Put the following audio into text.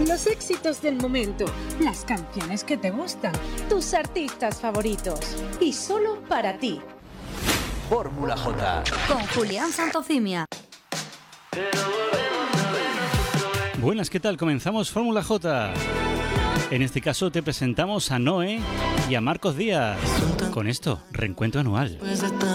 Los éxitos del momento, las canciones que te gustan, tus artistas favoritos y solo para ti. Fórmula J. Con Julián Santofimia. Buenas, ¿qué tal? Comenzamos Fórmula J. En este caso te presentamos a Noé y a Marcos Díaz. Con esto, reencuentro anual.